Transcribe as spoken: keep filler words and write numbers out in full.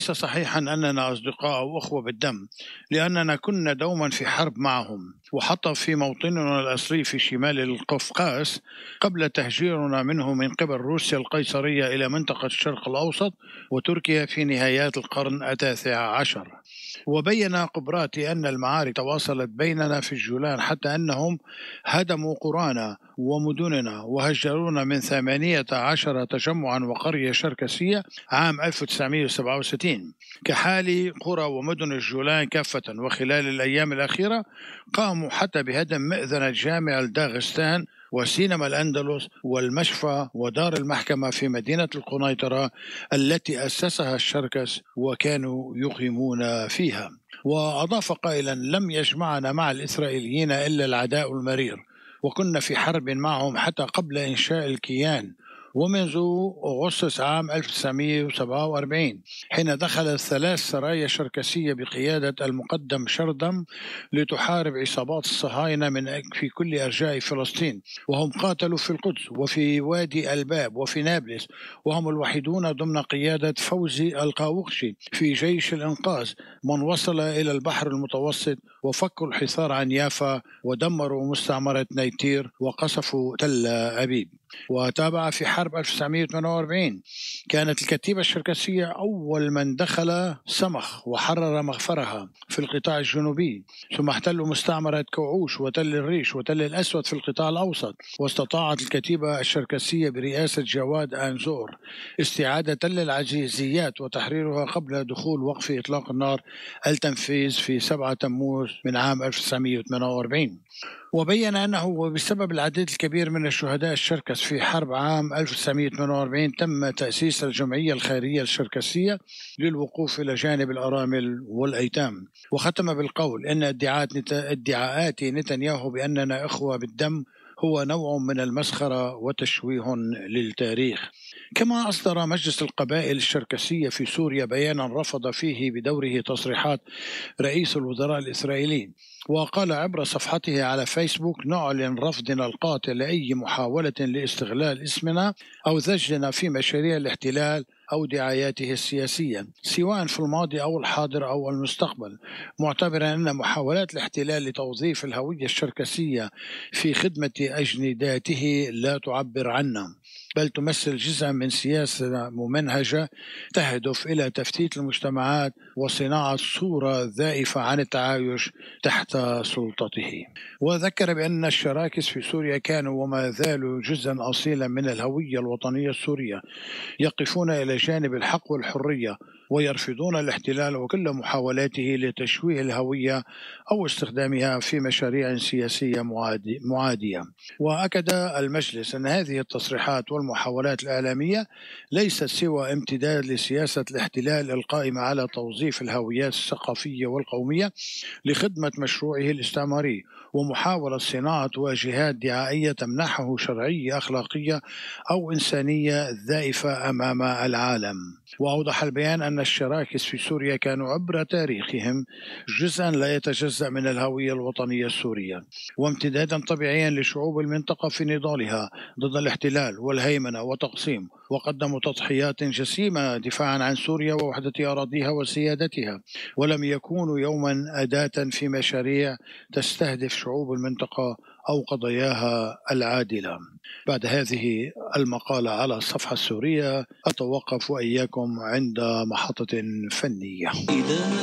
ليس صحيحا أننا أصدقاء وأخوة بالدم، لأننا كنا دوما في حرب معهم، وحتى في موطننا الأصلي في شمال القفقاز قبل تهجيرنا منه من قبل روسيا القيصرية إلى منطقة الشرق الأوسط وتركيا في نهايات القرن التاسع عشر. وبين قبراتي أن المعارك تواصلت بيننا في الجولان حتى أنهم هدموا قرانا ومدننا وهجرونا من ثمانية عشر تجمعا وقرية شركسية عام ألف وتسعمائة وسبعة وستين كحال قرى ومدن الجولان كافة. وخلال الأيام الأخيرة قاموا حتى بهدم مئذنة جامع الداغستان وسينما الأندلس والمشفى ودار المحكمة في مدينة القنيطرة التي أسسها الشركس وكانوا يقيمون فيها. وأضاف قائلا: لم يجمعنا مع الإسرائيليين إلا العداء المرير، وكنا في حرب معهم حتى قبل إنشاء الكيان، ومنذ أغسطس عام ألف وتسعمائة وسبعة وأربعين حين دخلت ثلاث سرايا شركسية بقيادة المقدم شردم لتحارب عصابات الصهاينة من في كل أرجاء فلسطين، وهم قاتلوا في القدس وفي وادي الباب وفي نابلس، وهم الوحيدون ضمن قيادة فوزي القاوقشي في جيش الإنقاذ من وصل إلى البحر المتوسط وفكوا الحصار عن يافا ودمروا مستعمرة نيتير وقصفوا تل أبيب. وتابع في حرب ألف وتسعمائة وثمانية وأربعين كانت الكتيبة الشركسية أول من دخل سمخ وحرر مغفرها في القطاع الجنوبي، ثم احتلوا مستعمرة كوعوش وتل الريش وتل الأسود في القطاع الأوسط. واستطاعت الكتيبة الشركسية برئاسة جواد أنزور استعادة تل العزيزيات وتحريرها قبل دخول وقف إطلاق النار التنفيذ في سبعة تموز من عام ألف وتسعمائة وثمانية وأربعين. وبين أنه بسبب العديد الكبير من الشهداء الشركس في حرب عام ألف وتسعمائة وثمانية وأربعين تم تأسيس الجمعية الخيرية الشركسية للوقوف إلى جانب الأرامل والأيتام. وختم بالقول إن ادعاءات نت... ادعاءات نتنياهو بأننا إخوة بالدم هو نوع من المسخرة وتشويه للتاريخ. كما أصدر مجلس القبائل الشركسية في سوريا بيانا رفض فيه بدوره تصريحات رئيس الوزراء الإسرائيلي، وقال عبر صفحته على فيسبوك: نعلن رفضنا القاطع لأي محاولة لاستغلال اسمنا أو زجنا في مشاريع الاحتلال أو دعاياته السياسية سواء في الماضي أو الحاضر أو المستقبل، معتبرا أن محاولات الاحتلال لتوظيف الهوية الشركسية في خدمة أجنداته لا تعبر عنا، بل تمثل جزءا من سياسة ممنهجة تهدف إلى تفتيت المجتمعات وصناعة صورة ذائفة عن التعايش تحت سلطته. وذكر بأن الشراكس في سوريا كانوا وما زالوا جزءا أصيلا من الهوية الوطنية السورية، يقفون إلى جانب الحق والحرية ويرفضون الاحتلال وكل محاولاته لتشويه الهوية أو استخدامها في مشاريع سياسية معادية. وأكد المجلس أن هذه التصريحات والمحاولات الإعلامية ليست سوى امتداد لسياسة الاحتلال القائمة على توظيف الهويات الثقافية والقومية لخدمة مشروعه الاستعماري، ومحاولة صناعة واجهات دعائية تمنحه شرعية أخلاقية أو إنسانية ذائفة أمام العالم. وأوضح البيان أن الشراكس في سوريا كانوا عبر تاريخهم جزءا لا يتجزأ من الهوية الوطنية السورية، وامتدادا طبيعيا لشعوب المنطقة في نضالها ضد الاحتلال والهيمنة وتقسيم، وقدموا تضحيات جسيمة دفاعا عن سوريا ووحدة أراضيها وسيادتها، ولم يكونوا يوما أداة في مشاريع تستهدف شعوب المنطقة أو قضاياها العادلة. بعد هذه المقالة على الصفحة السورية أتوقف وإياكم عند محطة فنية.